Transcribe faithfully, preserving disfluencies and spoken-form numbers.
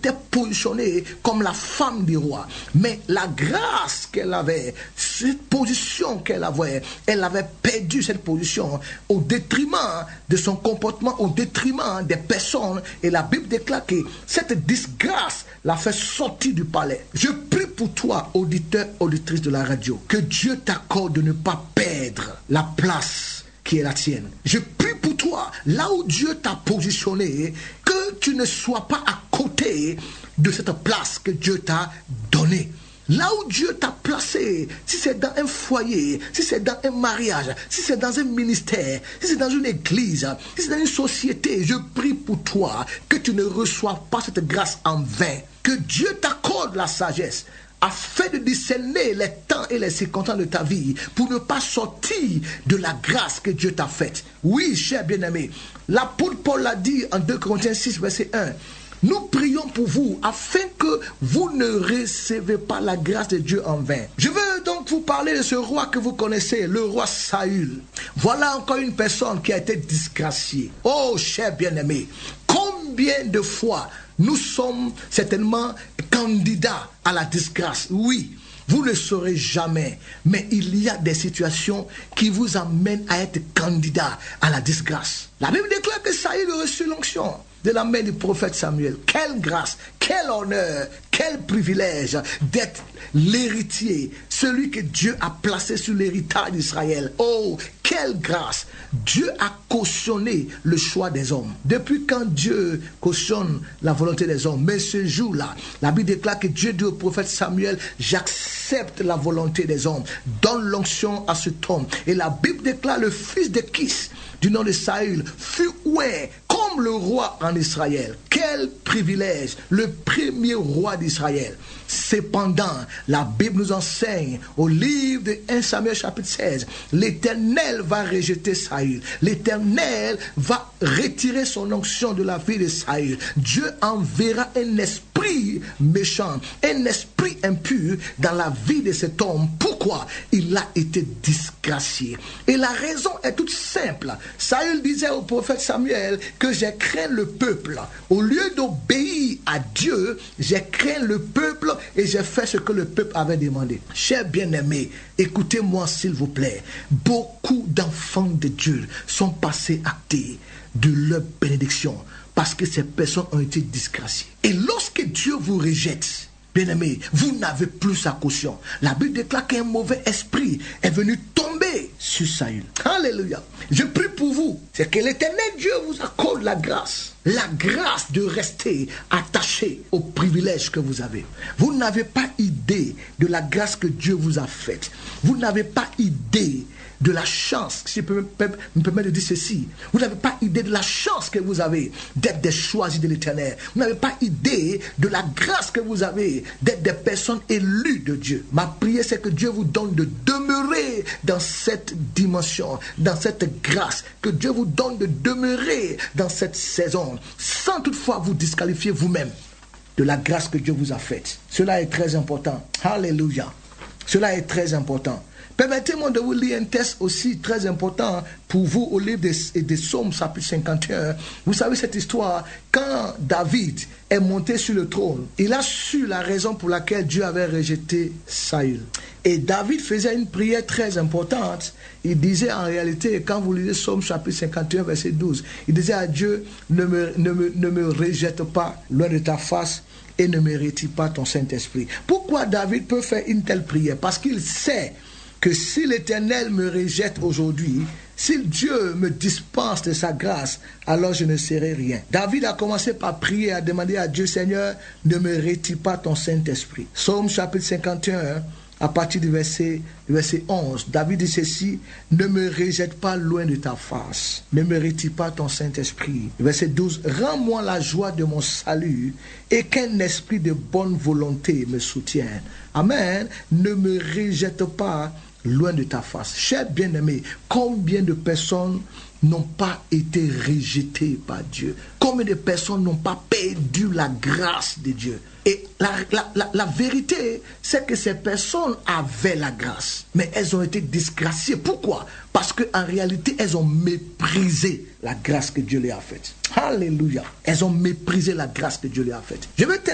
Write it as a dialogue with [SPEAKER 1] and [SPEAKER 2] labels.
[SPEAKER 1] était positionnée comme la femme du roi. Mais la grâce qu'elle avait, cette position qu'elle avait, elle avait perdu cette position au détriment de son comportement, au détriment des personnes. Et la Bible déclare que cette disgrâce l'a fait sortir du palais. Je prie pour toi, auditeur, auditrice de la radio, que Dieu t'accorde de ne pas perdre la place qui est la tienne. Je prie pour toi, là où Dieu t'a positionné, que tu ne sois pas à côté de cette place que Dieu t'a donnée. Là où Dieu t'a placé, si c'est dans un foyer, si c'est dans un mariage, si c'est dans un ministère, si c'est dans une église, si c'est dans une société, je prie pour toi que tu ne reçoives pas cette grâce en vain. Que Dieu t'accorde la sagesse afin de discerner les temps et les circonstances de ta vie pour ne pas sortir de la grâce que Dieu t'a faite. Oui, cher bien-aimé, l'apôtre Paul l'a dit en deux Corinthiens six, verset un. Nous prions pour vous afin que vous ne recevez pas la grâce de Dieu en vain. Je veux donc vous parler de ce roi que vous connaissez, le roi Saül. Voilà encore une personne qui a été disgraciée. Oh, cher bien-aimé, combien de fois nous sommes certainement candidats à la disgrâce? Oui, vous ne le saurez jamais, mais il y a des situations qui vous amènent à être candidat à la disgrâce. La Bible déclare que Saül a reçu l'onction de la main du prophète Samuel. Quelle grâce, quel honneur, quel privilège d'être l'héritier, celui que Dieu a placé sur l'héritage d'Israël. Oh, quelle grâce! Dieu a cautionné le choix des hommes. Depuis quand Dieu cautionne la volonté des hommes? Mais ce jour-là, la Bible déclare que Dieu dit au prophète Samuel, j'accepte la volonté des hommes, donne l'onction à cet homme. Et la Bible déclare le fils de Kis, du nom de Saül, fut oué comme le roi en Israël. Quel privilège, le premier roi d'Israël. Cependant, la Bible nous enseigne au livre de premier Samuel chapitre seize, l'Éternel va rejeter Saül. L'Éternel va retirer son onction de la vie de Saül. Dieu enverra un esprit méchant, un esprit impur dans la vie de cet homme. Pourquoi? Il a été disgracié. Et la raison est toute simple. Saül disait au prophète Samuel que j'ai craint le peuple. Au lieu d'obéir à Dieu, j'ai craint le peuple et j'ai fait ce que le peuple avait demandé. Chers bien-aimés, écoutez-moi s'il vous plaît. Beaucoup d'enfants de Dieu sont passés à côté de leur bénédiction parce que ces personnes ont été disgraciées. Et lorsque Dieu vous rejette, bien-aimés, vous n'avez plus sa caution. La Bible déclare qu'un mauvais esprit est venu tomber sur Saül. Alléluia. Je prie pour vous. C'est que l'Éternel Dieu vous accorde la grâce. La grâce de rester attaché aux privilèges que vous avez. Vous n'avez pas idée de la grâce que Dieu vous a faite. Vous n'avez pas idée de la chance, si je peux me permettre de dire ceci, vous n'avez pas idée de la chance que vous avez d'être des choisis de l'Éternel. Vous n'avez pas idée de la grâce que vous avez d'être des personnes élues de Dieu. Ma prière, c'est que Dieu vous donne de demeurer dans cette dimension, dans cette grâce, que Dieu vous donne de demeurer dans cette saison, sans toutefois vous disqualifier vous-même de la grâce que Dieu vous a faite. Cela est très important. Alléluia. Cela est très important. Permettez-moi de vous lire un texte aussi très important pour vous au livre des, des Psaumes, chapitre cinquante et un. Vous savez cette histoire, quand David est monté sur le trône, il a su la raison pour laquelle Dieu avait rejeté Saül. Et David faisait une prière très importante. Il disait en réalité, quand vous lisez Psaume chapitre cinquante et un, verset douze, il disait à Dieu, ne me, ne me, ne me rejette pas loin de ta face et ne me retire pas ton Saint-Esprit. Pourquoi David peut faire une telle prière? Parce qu'il sait que si l'Éternel me rejette aujourd'hui, si Dieu me dispense de sa grâce, alors je ne serai rien. David a commencé par prier, à demander à Dieu, Seigneur, ne me retire pas ton Saint-Esprit. Psaume chapitre cinquante et un, à partir du verset, du verset onze, David dit ceci, ne me rejette pas loin de ta face, ne me retire pas ton Saint-Esprit. Verset douze, rends-moi la joie de mon salut et qu'un esprit de bonne volonté me soutienne. Amen. Ne me rejette pas loin de ta face. Cher bien-aimé, combien de personnes n'ont pas été rejetées par Dieu? Combien de personnes n'ont pas perdu la grâce de Dieu? Et la, la, la, la vérité, c'est que ces personnes avaient la grâce, mais elles ont été disgraciées. Pourquoi? Parce qu'en réalité, elles ont méprisé la grâce que Dieu leur a faite. Alléluia. Elles ont méprisé la grâce que Dieu leur a faite. Je vais